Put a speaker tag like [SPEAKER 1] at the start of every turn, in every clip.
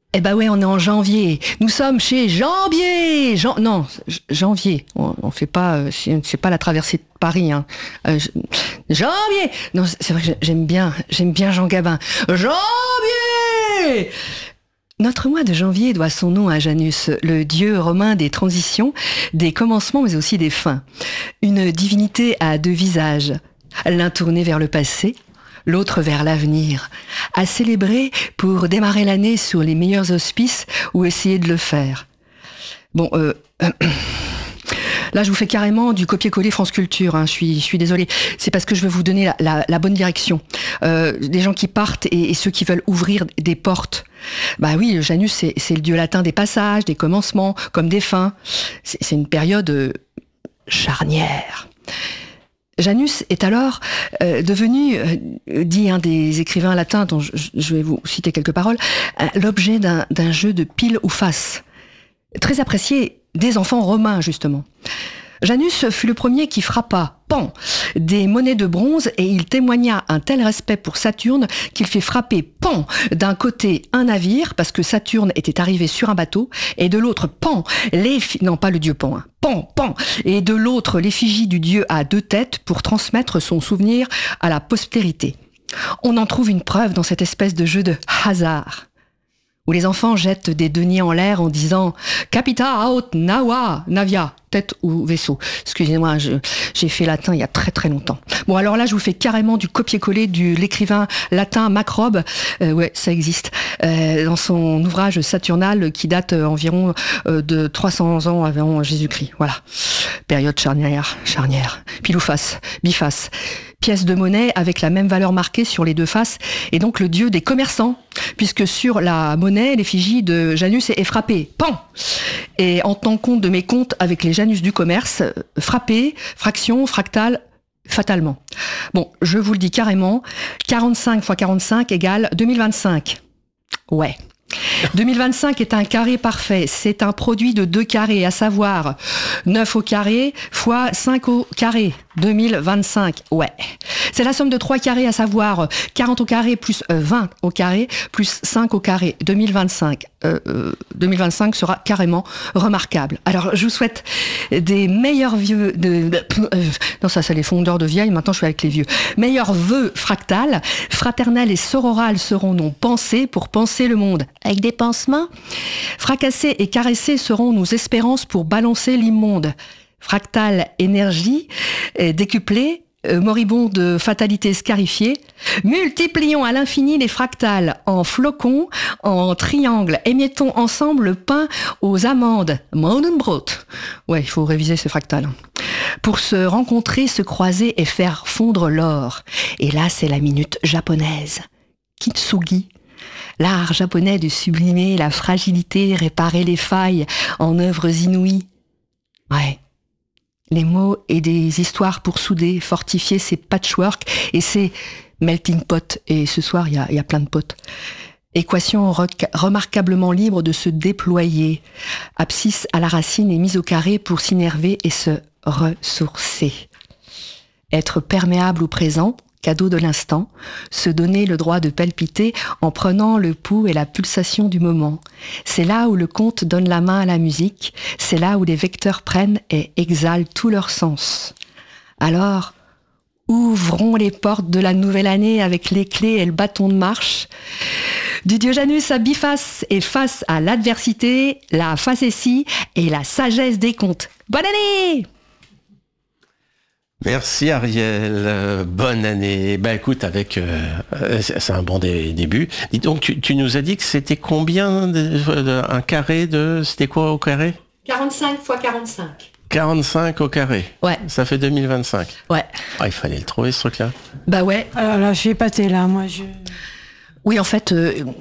[SPEAKER 1] Eh ben ouais, on est en janvier. Nous sommes chez Jambier. Janvier. On fait pas, c'est pas la traversée de Paris. Hein. Jambier. Non, c'est vrai que j'aime bien Jean Gabin. Jambier. Notre mois de janvier doit son nom à Janus, le dieu romain des transitions, des commencements mais aussi des fins. Une divinité à deux visages, l'un tourné vers le passé, l'autre vers l'avenir, à célébrer pour démarrer l'année sur les meilleurs auspices ou essayer de le faire. Bon, là je vous fais carrément du copier-coller France Culture, hein. Je suis désolée, c'est parce que je veux vous donner la bonne direction. Des gens qui partent et ceux qui veulent ouvrir des portes. Bah oui, Janus c'est le dieu latin des passages, des commencements, comme des fins. C'est une période charnière. Janus est alors devenu, dit un des écrivains latins dont je vais vous citer quelques paroles, l'objet d'un jeu de pile ou face, très apprécié des enfants romains justement. Janus fut le premier qui frappa, pan, des monnaies de bronze et il témoigna un tel respect pour Saturne qu'il fit frapper, pan, d'un côté un navire parce que Saturne était arrivé sur un bateau et de l'autre, pan, non pas le dieu Pan, hein, pan, pan, et de l'autre l'effigie du dieu à deux têtes pour transmettre son souvenir à la postérité. On en trouve une preuve dans cette espèce de jeu de hasard où les enfants jettent des deniers en l'air en disant « Capita aut nawa, navia », tête ou vaisseau. Excusez-moi, j'ai fait latin il y a très très longtemps. Bon, alors là, je vous fais carrément du copier-coller de l'écrivain latin Macrobe, ouais, ça existe, dans son ouvrage Saturnal qui date environ de 300 ans avant Jésus-Christ. Voilà, période charnière, pile ou face, biface. Pièce de monnaie avec la même valeur marquée sur les deux faces, et donc le dieu des commerçants, puisque sur la monnaie, l'effigie de Janus est frappée, pan. Et en tenant compte de mes comptes avec les Janus du commerce, frappé, fraction, fractal, fatalement. Bon, je vous le dis carrément, 45 x 45 égale 2025. Ouais. 2025 est un carré parfait, c'est un produit de deux carrés, à savoir 9 au carré fois 5 au carré, 2025, ouais. C'est la somme de 3 carrés, à savoir 40 au carré plus 20 au carré plus 5 au carré, 2025. 2025 sera carrément remarquable. Alors, je vous souhaite des meilleurs vœux non, ça les fondeurs de vieilles, maintenant je suis avec les vieux. Meilleurs vœux fractales, fraternels et sororales seront nos pensées pour penser le monde. Avec des pansements, fracassés et caressés seront nos espérances pour balancer l'immonde. Fractale énergie, décuplée, moribond de fatalité scarifiée, multiplions à l'infini les fractales en flocons, en triangles, émiettons ensemble le pain aux amandes. Morgenbrot. Ouais, il faut réviser ces fractales. Pour se rencontrer, se croiser et faire fondre l'or. Et là, c'est la minute japonaise. Kintsugi. L'art japonais de sublimer la fragilité, réparer les failles en œuvres inouïes. Ouais. Les mots et des histoires pour souder, fortifier ces patchwork et ces melting pot. Et ce soir, il y a plein de potes. Équation remarquablement libre de se déployer. Abscisse à la racine et mise au carré pour s'innerver et se ressourcer. Être perméable au présent, cadeau de l'instant, se donner le droit de palpiter en prenant le pouls et la pulsation du moment. C'est là où le conte donne la main à la musique, c'est là où les vecteurs prennent et exhalent tout leur sens. Alors, ouvrons les portes de la nouvelle année avec les clés et le bâton de marche. Du dieu Janus à biface et face à l'adversité, la facétie et la sagesse des contes. Bonne année!
[SPEAKER 2] Merci Ariel, bonne année. Bah écoute, c'est un bon début. Dis donc, tu nous as dit que c'était combien un carré de... C'était quoi au carré ?
[SPEAKER 1] 45 x 45.
[SPEAKER 2] 45 au carré.
[SPEAKER 1] Ouais.
[SPEAKER 2] Ça fait 2025.
[SPEAKER 1] Ouais.
[SPEAKER 2] Ah, il fallait le trouver ce truc-là.
[SPEAKER 1] Bah ouais.
[SPEAKER 3] Alors là, je suis épatée là,
[SPEAKER 1] Oui, en fait,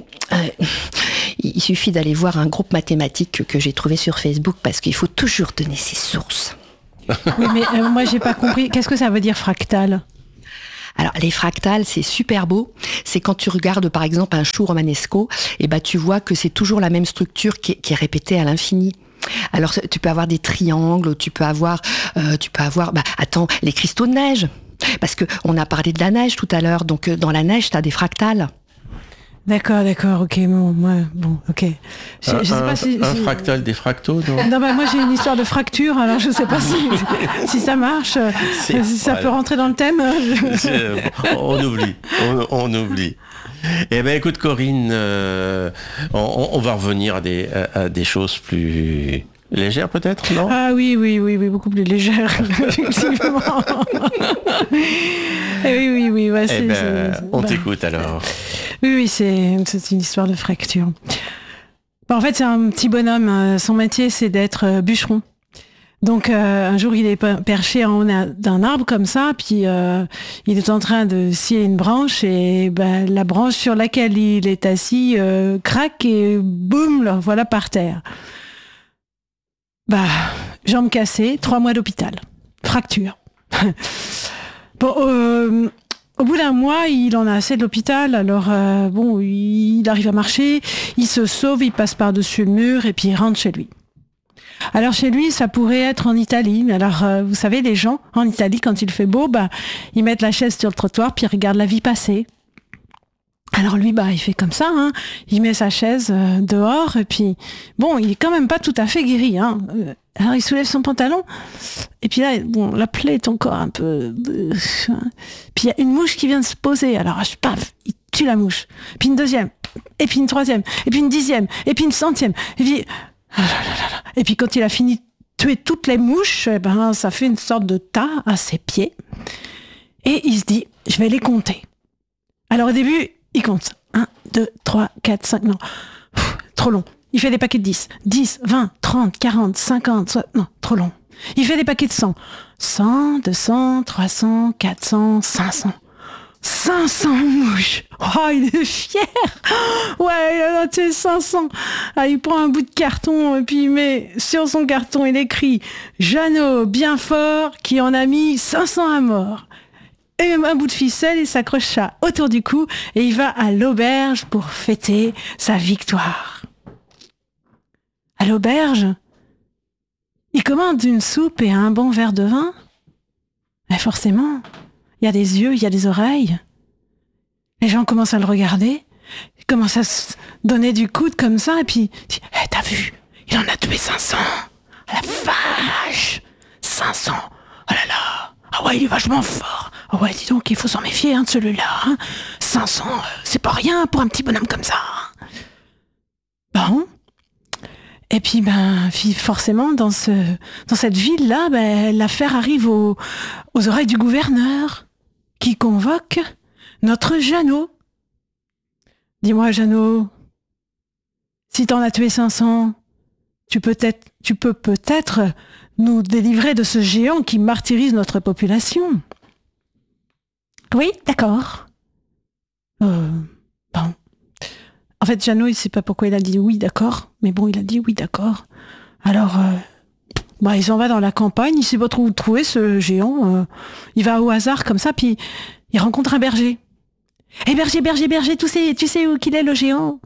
[SPEAKER 1] il suffit d'aller voir un groupe mathématique que j'ai trouvé sur Facebook parce qu'il faut toujours donner ses sources.
[SPEAKER 3] Oui, mais moi, j'ai pas compris. Qu'est-ce que ça veut dire fractal ?
[SPEAKER 1] Alors, les fractales, c'est super beau. C'est quand tu regardes, par exemple, un chou romanesco, et tu vois que c'est toujours la même structure qui est répétée à l'infini. Alors, tu peux avoir des triangles, tu peux avoir, les cristaux de neige. Parce que on a parlé de la neige tout à l'heure, donc dans la neige, t'as des fractales.
[SPEAKER 3] D'accord, ok, ok. Je sais pas si...
[SPEAKER 2] Un fractal des fractaux, non?
[SPEAKER 3] Non, bah, moi j'ai une histoire de fracture, alors je sais pas si ça marche, si ça peut rentrer dans le thème.
[SPEAKER 2] On oublie. Eh ben écoute Corinne, on va revenir à des choses plus légères peut-être, non?
[SPEAKER 3] Ah oui, beaucoup plus légères, effectivement. Oui, ouais,
[SPEAKER 2] on t'écoute alors.
[SPEAKER 3] Oui, c'est une histoire de fracture. En fait, c'est un petit bonhomme, son métier c'est d'être bûcheron. Donc un jour il est perché en haut d'un arbre comme ça, puis il est en train de scier une branche et la branche sur laquelle il est assis craque et boum, le voilà par terre. Jambe cassée, 3 mois d'hôpital, fracture. Bon, au bout d'un mois, il en a assez de l'hôpital, alors il arrive à marcher, il se sauve, il passe par-dessus le mur et puis il rentre chez lui. Alors chez lui, ça pourrait être en Italie. Alors vous savez, les gens en Italie, quand il fait beau, ils mettent la chaise sur le trottoir puis ils regardent la vie passer. Alors lui, il fait comme ça, hein. Il met sa chaise dehors et puis il est quand même pas tout à fait guéri, hein. Alors il soulève son pantalon et puis là, la plaie est encore un peu... Puis il y a une mouche qui vient de se poser. Alors paf, il tue la mouche. Puis une deuxième, et puis une troisième, et puis une 10e, et puis une 100e. Et puis quand il a fini de tuer toutes les mouches, ça fait une sorte de tas à ses pieds. Et il se dit, je vais les compter. Alors au début, il compte. 1, 2, 3, 4, 5, non. Trop long. Il fait des paquets de 10. 10, 20, 30, 40, 50, 60, non, trop long. Il fait des paquets de 100. 100, 200, 300, 400, 500. 500 mouches. Oh, il est fier. Ouais, il a tué 500. Ah, il prend un bout de carton et puis il met sur son carton, il écrit Jeannot bien fort qui en a mis 500 à mort. Et un bout de ficelle, il s'accroche ça autour du cou et il va à l'auberge pour fêter sa victoire. À l'auberge, il commande une soupe et un bon verre de vin. Mais forcément, il y a des yeux, il y a des oreilles. Les gens commencent à le regarder, ils commencent à se donner du coude comme ça, et puis, t'as vu, il en a tué 500. La vache, 500. Oh là là. Ah ouais, il est vachement fort. Ah ouais, dis donc, il faut s'en méfier de celui-là. Hein. 500, c'est pas rien pour un petit bonhomme comme ça. Bon. Et puis, forcément, dans cette ville-là, l'affaire arrive aux oreilles du gouverneur, qui convoque notre Jeannot. Dis-moi, Jeannot, si t'en as tué 500, tu peux peut-être nous délivrer de ce géant qui martyrise notre population. Oui, d'accord. Bon. En fait, Jeannot, il ne sait pas pourquoi il a dit oui, d'accord. Mais bon, il a dit oui, d'accord. Alors, il s'en va dans la campagne, il ne sait pas trop où trouver ce géant. Il va au hasard comme ça, puis il rencontre un berger. Eh berger, tu sais où qu'il est le géant?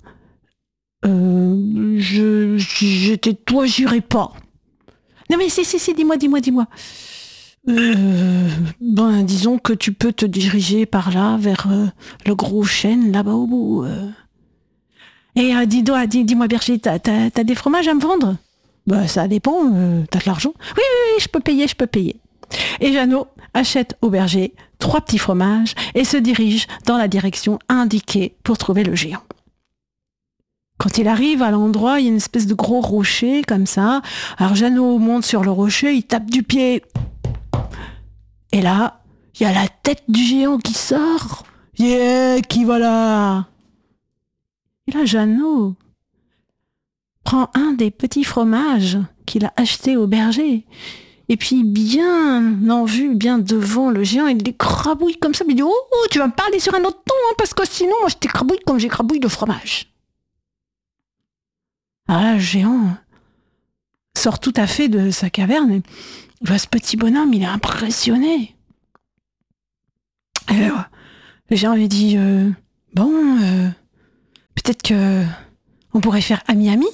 [SPEAKER 3] J'étais toi, j'irai pas. Non mais si, dis-moi. Disons que tu peux te diriger par là, vers le gros chêne, là-bas au bout. Et dis-moi berger, t'as des fromages à me vendre? Ça dépend, t'as de l'argent? Oui, je peux payer. Et Jeannot achète au berger 3 petits fromages et se dirige dans la direction indiquée pour trouver le géant. Quand il arrive à l'endroit, il y a une espèce de gros rocher comme ça. Alors Jeannot monte sur le rocher, il tape du pied. Et là, il y a la tête du géant qui sort. Qui voilà. Et là, Jeannot prend un des petits fromages qu'il a acheté au berger. Et puis, bien en vue, bien devant le géant, il l'écrabouille comme ça. Il dit, oh, tu vas me parler sur un autre ton, hein, parce que sinon, moi, je t'écrabouille comme j'écrabouille le fromage. Alors là, le géant sort tout à fait de sa caverne et voit ce petit bonhomme, il est impressionné. Et le géant lui dit, peut-être que on pourrait faire ami-ami.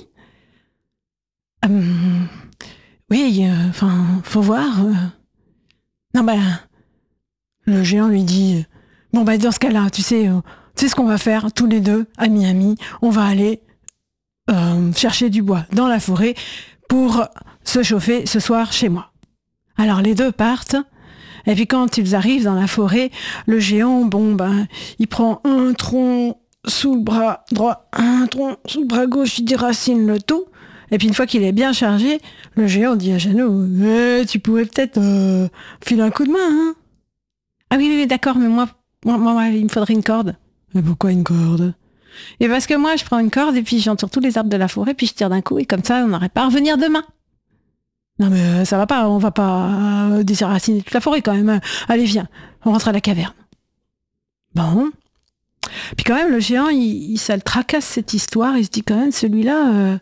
[SPEAKER 3] Oui, faut voir. Non, le géant lui dit, dans ce cas-là, tu sais, c'est ce qu'on va faire tous les deux à Miami. On va aller chercher du bois dans la forêt pour se chauffer ce soir chez moi. Alors les deux partent, et puis quand ils arrivent dans la forêt, le géant, il prend un tronc sous le bras droit, un tronc sous le bras gauche, il déracine le tout, et puis une fois qu'il est bien chargé, le géant dit à Jeannot, tu pourrais peut-être filer un coup de main, hein? Ah oui, d'accord, mais moi, il me faudrait une corde. Mais pourquoi une corde? Et parce que moi, je prends une corde et puis j'entoure tous les arbres de la forêt, puis je tire d'un coup, et comme ça, on n'aurait pas à revenir demain. Non mais ça va pas, on va pas déraciner toute la forêt quand même. Allez, viens, on rentre à la caverne. Bon. Puis quand même, le géant, ça le tracasse cette histoire, il se dit quand même, celui-là...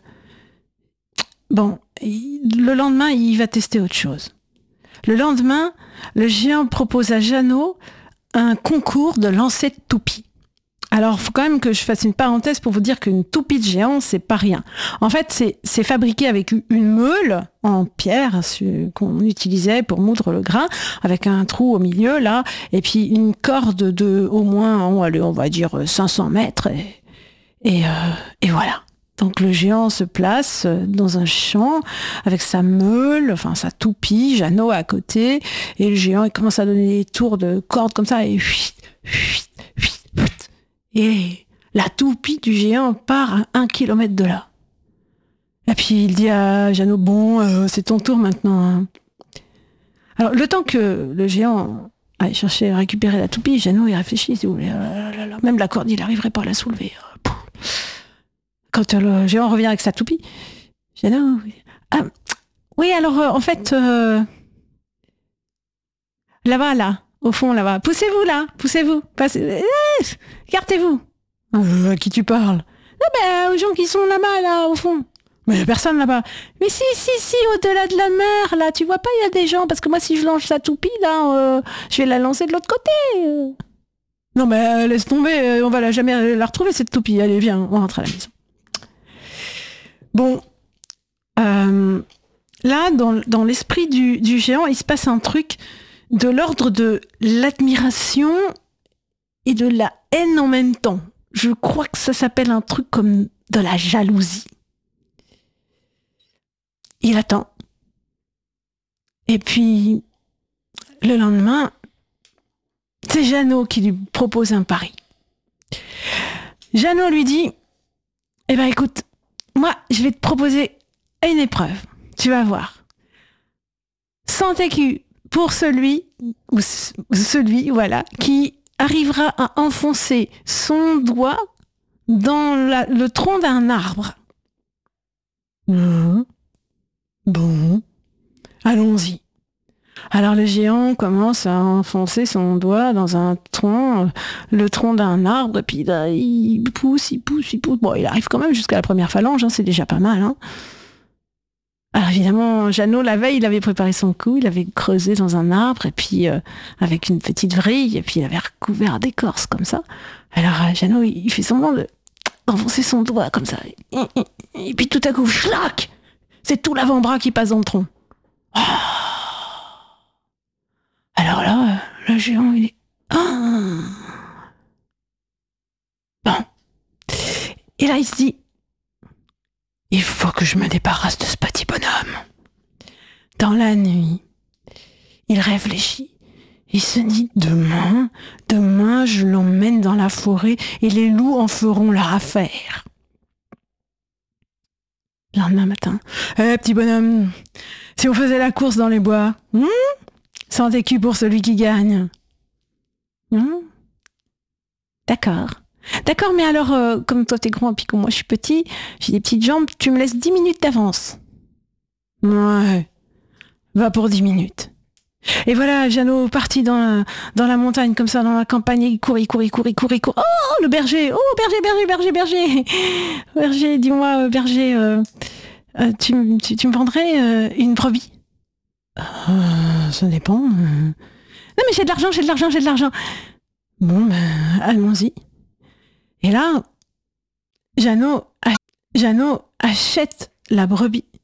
[SPEAKER 3] le lendemain, il va tester autre chose. Le lendemain, le géant propose à Jeannot un concours de lancer de toupies. Alors, il faut quand même que je fasse une parenthèse pour vous dire qu'une toupie de géant, c'est pas rien. En fait, c'est fabriqué avec une meule en pierre qu'on utilisait pour moudre le grain, avec un trou au milieu, là, et puis une corde de au moins, on va dire 500 mètres, et voilà. Donc le géant se place dans un champ avec sa meule, enfin sa toupie, Jeannot à côté, et le géant il commence à donner des tours de corde comme ça, et la toupie du géant part à 1 kilomètre de là. Et puis il dit à Jeannot, c'est ton tour maintenant. Hein. Alors le temps que le géant aille chercher à récupérer la toupie, Jeannot il réfléchit, il dit, même la corde il n'arriverait pas à la soulever. Quand le géant revient avec sa toupie, Jeannot, oui alors en fait, là-bas, là, au fond, là-bas, poussez-vous, écartez-vous. À qui tu parles? Aux gens qui sont là-bas, là, au fond. Mais il n'y a personne là-bas. Mais si, au-delà de la mer, là, tu vois pas, il y a des gens, parce que moi, si je lance sa toupie, là, je vais la lancer de l'autre côté. Non, mais laisse tomber, on va jamais la retrouver, cette toupie. Allez, viens, on rentre à la maison. Bon, là, dans l'esprit du géant, il se passe un truc de l'ordre de l'admiration et de la haine en même temps. Je crois que ça s'appelle un truc comme de la jalousie. Il attend. Et puis, le lendemain, c'est Jeannot qui lui propose un pari. Jeannot lui dit, écoute, moi, je vais te proposer une épreuve. Tu vas voir. 100 écus pour celui, voilà, qui arrivera à enfoncer son doigt dans le tronc d'un arbre. Bon, allons-y. Alors le géant commence à enfoncer son doigt dans un tronc, le tronc d'un arbre, et puis là, il pousse. Bon, il arrive quand même jusqu'à la première phalange, hein, c'est déjà pas mal. Hein. Alors évidemment, Jeannot, la veille, il avait préparé son coup, il avait creusé dans un arbre, et puis avec une petite vrille, et puis il avait recouvert d'écorce comme ça. Alors Jeannot, il fait semblant d'enfoncer son doigt comme ça. Et puis tout à coup, schlac, c'est tout l'avant-bras qui passe dans le tronc. Oh. Alors là, le géant, il est... Bon. Et là, il se dit, il faut que je me débarrasse de ce petit bonhomme. Dans la nuit, il réfléchit. Il se dit, demain, je l'emmène dans la forêt et les loups en feront leur affaire. Le lendemain matin, petit bonhomme, si on faisait la course dans les bois, 100 écus pour celui qui gagne. D'accord, mais alors, comme toi t'es grand et puis que moi je suis petit, j'ai des petites jambes, tu me laisses 10 minutes d'avance. Ouais, va pour 10 minutes. Et voilà, Jeannot parti dans la montagne, comme ça, dans la campagne, il court. Oh, le berger, berger. Berger, dis-moi, berger, tu me vendrais une brebis? Ça dépend. Non mais j'ai de l'argent. Bon, allons-y. Et là, Jeannot achète la brebis.